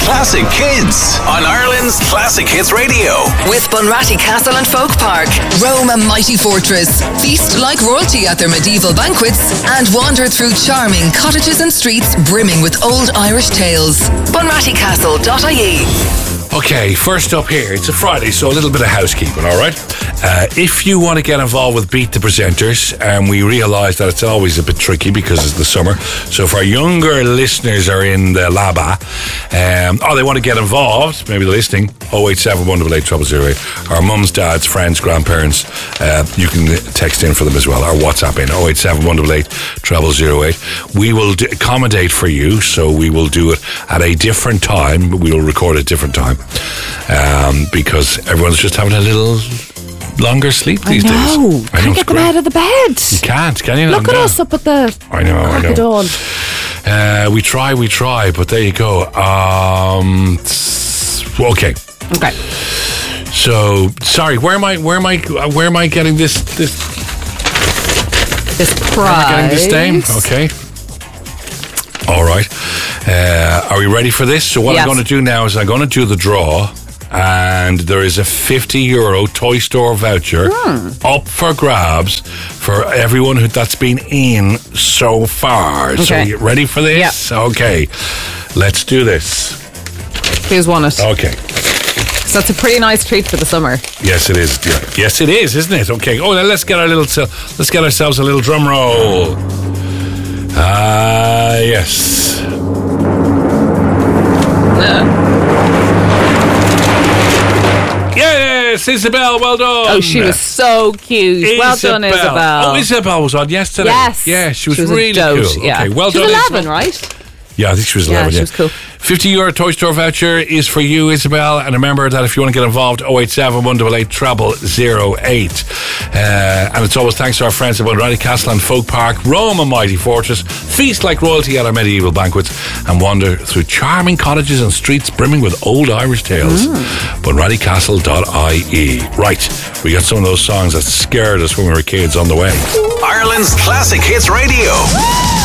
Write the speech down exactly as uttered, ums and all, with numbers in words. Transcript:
Classic Kids on Ireland's Classic Hits Radio. With Bunratty Castle and Folk Park, roam a mighty fortress, feast like royalty at their medieval banquets, and wander through charming cottages and streets brimming with old Irish tales. bunratty castle dot I E. Okay, first up here, it's a Friday, so a little bit of housekeeping, all right? Uh, if you want to get involved with Beat the Presenters, and we realise that it's always a bit tricky because it's the summer, so if our younger listeners are in the Laba, um, or they want to get involved, maybe they're listening, oh eight seven, one eight eight, zero zero zero eight, our mums, dads, friends, grandparents, uh, you can text in for them as well, or WhatsApp in, oh eight seven, one eight eight, zero zero zero eight. We will d- accommodate for you, so we will do it at a different time, we will record at a different time. Um, because everyone's just having a little longer sleep these I know. days. I Can't know. get them out of the bed. You can't, can you? Look no. at us up at the I know, I know. dawn. Uh, we try, we try, but there you go. Um, okay. Okay. So, sorry, where am I? Where am I? Where am I getting this? This. This prize. Where am I getting this name? Okay. All right. Uh, are we ready for this? So what yes. I'm going to do now is I'm going to do the draw, and there is a fifty euro Toy Store voucher hmm. up for grabs for everyone who that's been in so far. Okay. So you ready for this? Yeah. Okay. Let's do this. Who's won it? Okay. So it's a pretty nice treat for the summer. Yes, it is. Yeah. Yes, it is, isn't it? Okay. Oh, now let's get our little. Let's get ourselves a little drum roll. Ah, uh, yes. Uh. Yes, Isabel, well done. Oh, she was so cute. Isabel. Well done, Isabel. Oh, Isabel was on yesterday. Yes. Yeah, she was, she was really cool. Yeah. Okay, well she done. She was eleven, Isabel. right? Yeah, I think she was yeah, eleven. She yeah, was cool. fifty euro Toy Store voucher is for you, Isabel. And remember that if you want to get involved, oh eight seven, one eight eight, zero zero zero eight. Uh, and it's always thanks to our friends at Bunratty Castle and Folk Park. Roam a mighty fortress, feast like royalty at our medieval banquets, and wander through charming cottages and streets brimming with old Irish tales. Mm. bunratty castle dot I E. Right, we got some of those songs that scared us when we were kids on the way. Ireland's Classic Hits Radio.